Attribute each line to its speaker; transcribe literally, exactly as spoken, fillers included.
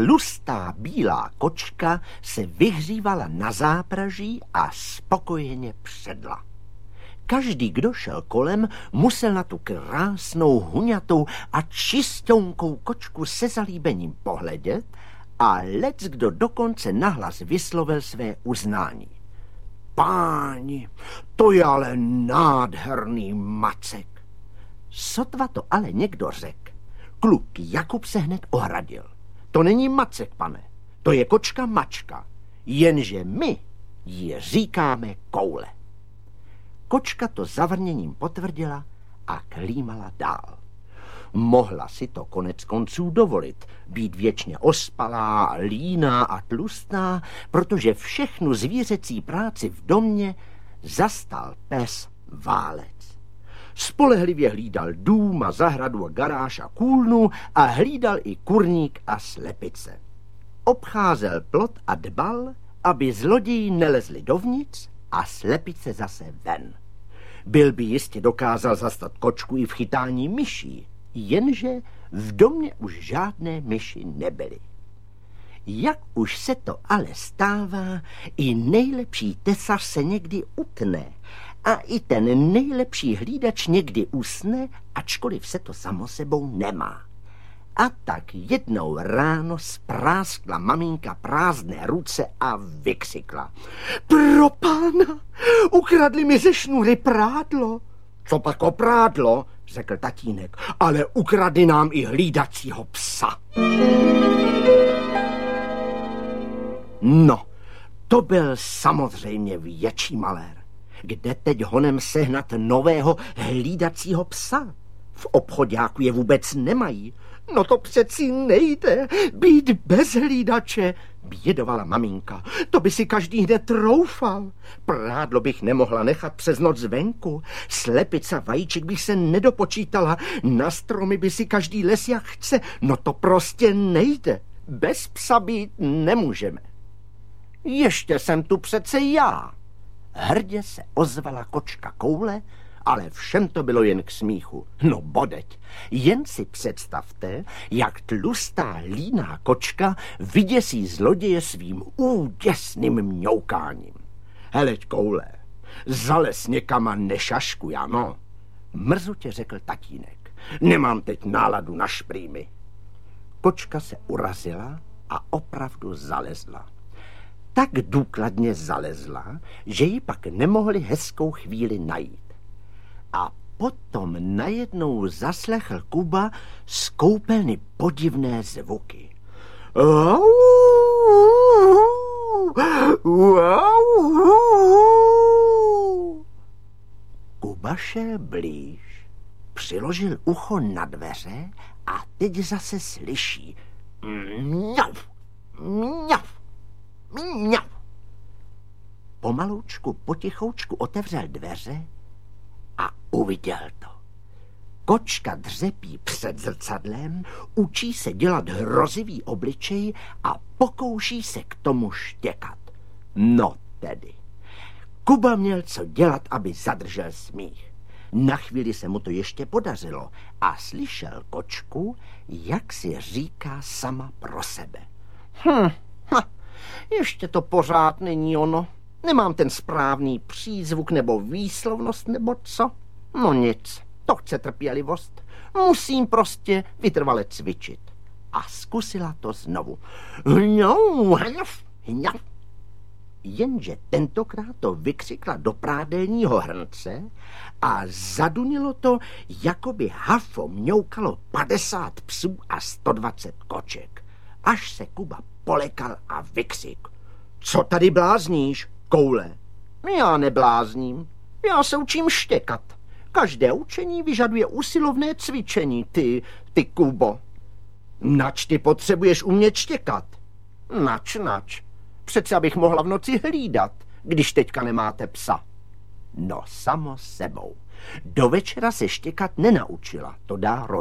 Speaker 1: tlustá bílá kočka se vyhřívala na zápraží a spokojeně předla. Každý, kdo šel kolem, musel na tu krásnou, huňatou a čistonkou kočku se zalíbením pohledět a lec kdo dokonce nahlas vyslovil své uznání. Páni, to je ale nádherný Macek. Sotva to ale někdo řekl, kluk Jakub se hned ohradil. To není Macek, pane, to je kočka Mačka, jenže my ji říkáme Koule. Kočka to zavrněním potvrdila a klímala dál. Mohla si to konec konců dovolit, být věčně ospalá, líná a tlustá, protože všechnu zvířecí práci v domě zastal pes Válec. Spolehlivě hlídal dům a zahradu a garáž a kůlnu a hlídal i kurník a slepice. Obcházel plot a dbal, aby zloději nelezli dovnitř a slepice zase ven. Byl by jistě dokázal zastat kočku i v chytání myší, jenže v domě už žádné myši nebyly. Jak už se to ale stává, i nejlepší tesař se někdy utne a i ten nejlepší hlídač někdy usne, ačkoliv se to samo sebou nemá. A tak jednou ráno spráskla maminka prázdné ruce a vykřikla. Pro pána, ukradli mi ze šnury prádlo. Co pak o prádlo, řekl tatínek, ale ukradli nám i hlídacího psa. No, to byl samozřejmě větší malér. Kde teď honem sehnat nového hlídacího psa? V obchoďáku je vůbec nemají. No to přeci nejde, být bez hlídače, bědovala maminka. To by si každý hned troufal. Prádlo bych nemohla nechat přes noc venku. Slepic a vajíček bych se nedopočítala. Na stromy by si každý les jak chce. No to prostě nejde. Bez psa být nemůžeme. Ještě jsem tu přece já. Hrdě se ozvala kočka Koule, ale všem to bylo jen k smíchu. No bodeť, jen si představte, jak tlustá líná kočka vyděsí zloděje svým úděsným mňoukáním. Heleď, Koule, zales někam a nešaškuj, ano, mrzutě řekl tatínek. Nemám teď náladu na šprýmy. Kočka se urazila a opravdu zalezla. Tak důkladně zalezla, že ji pak nemohli hezkou chvíli najít. A potom najednou zaslechl Kuba z koupelny podivné zvuky. Kuba šel blíž, přiložil ucho na dveře a teď zase slyší mňav, mňav, mňav. Pomaloučku, potichoučku otevřel dveře a uviděl to. Kočka dřepí před zrcadlem, učí se dělat hrozivý obličej a pokouší se k tomu štěkat. No tedy. Kuba měl co dělat, aby zadržel smích. Na chvíli se mu to ještě podařilo a slyšel kočku, jak si říká sama pro sebe. Hm, ha, ještě to pořád není ono. Nemám ten správný přízvuk nebo výslovnost nebo co? No nic, to chce trpělivost. Musím prostě vytrvale cvičit. A zkusila to znovu. Hňou, hňav, hňav. Jenže tentokrát to vykřikla do prádelního hrnce a zadunilo to, jako by hafo mňoukalo padesát psů a sto dvacet koček. Až se Kuba polekal a vykřik. Co tady blázníš, Koule? Já neblázním, já se učím štěkat. Každé učení vyžaduje usilovné cvičení, ty, ty Kubo. Nač ty potřebuješ umět štěkat? Nač, nač. Přece abych mohla v noci hlídat, když teďka nemáte psa. No samo sebou. Do večera se štěkat nenaučila, to dá roz.